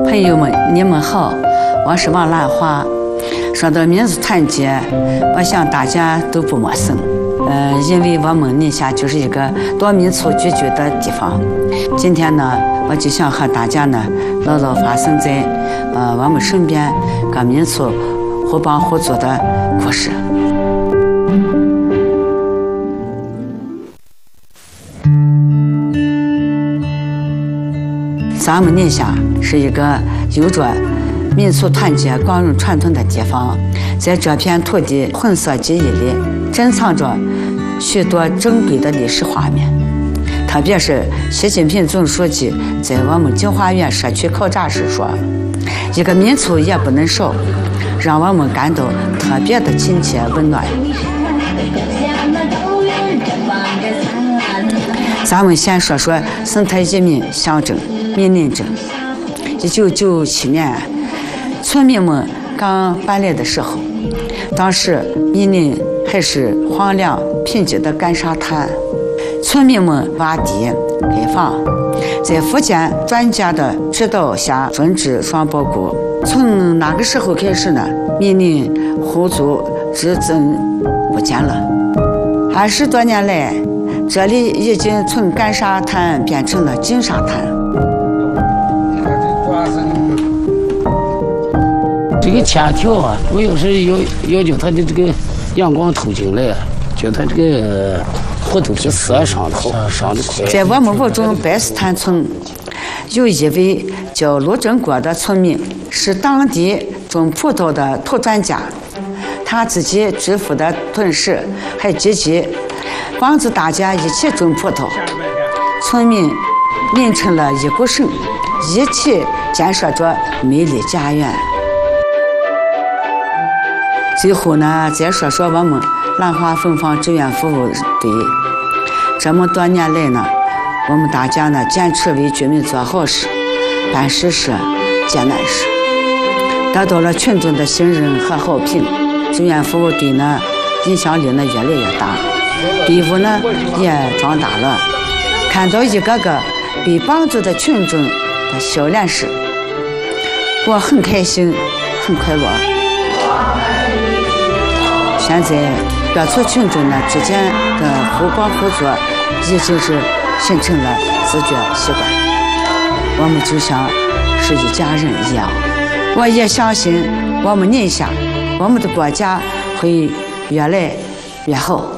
朋友们，你们好，我是王兰花。说到民族团结，我想大家都不陌生。因为我们宁夏就是一个多民族聚居的地方。今天呢，我就想和大家呢唠唠发生在我们身边各民族互帮互助的故事。咱们宁夏是一个有着民族团结、光荣传统的地方，在这片土地混色记忆里，珍藏着许多珍贵的历史画面。特别是习近平总书记在我们金华园社区考察时说：“一个民族也不能少”，让我们感到特别的亲切温暖。咱们先说说生态移民象征闽林镇。1997年，村民们刚搬来的时候，当时闽林还是荒凉贫瘠的干沙滩，村民们挖地盖房，在福建专家的指导下种植双苞菇。从那个时候开始呢，闽林户族日增不减了。20多年来，这里已经从干沙滩变成了金沙滩。 这个天条啊，主要是要求它的这个阳光透进来，叫它这个活动是色上好，上的快。 在我们吴中白石滩村，有一位叫陆正国的村民，是当地种葡萄的土专家。他自己致富的同时，还积极帮助大家一起种葡萄。村民凝成了一股绳，一起建设着美丽家园。最后呢，再说说我们兰花凤凰志愿服务队。这么多年来呢，我们大家呢坚持为居民做好事、办实事、解难事，得到了群众的信任和好评。志愿服务队呢，影响力呢越来越大，队伍呢也壮大了。看到一个个被帮助的群众的笑脸时，我很开心，很快乐。现在各处群众呢之间的互帮互助已经是形成了自觉习惯，我们就像是一家人一样。我也相信我们宁夏，我们的国家会越来越好。